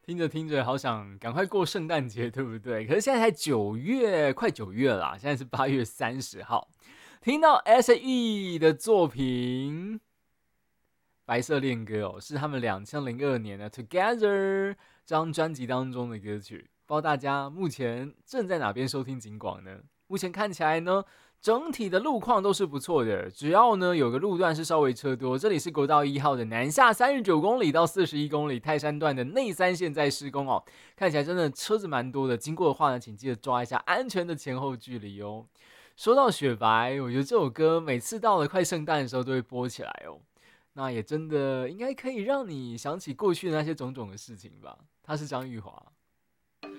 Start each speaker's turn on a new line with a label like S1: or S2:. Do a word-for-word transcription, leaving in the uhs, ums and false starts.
S1: 听着听着，好想赶快过圣诞节，对不对？可是现在才九月，快九月啦，现在是八月三十号。听到 S E 的作品《白色恋歌》哦，是他们两千零二年的《Together》这张专辑当中的歌曲。不知道大家目前正在哪边收听警广呢？目前看起来呢，整体的路况都是不错的，只要呢有个路段是稍微车多，这里是国道一号的南下三十九公里到四十一公里泰山段的内三线在施工哦，看起来真的车子蛮多的，经过的话呢，请记得抓一下安全的前后距离哦。说到雪白，我觉得这首歌每次到了快圣诞的时候都会播起来哦，那也真的应该可以让你想起过去的那些种种的事情吧。他是张玉华。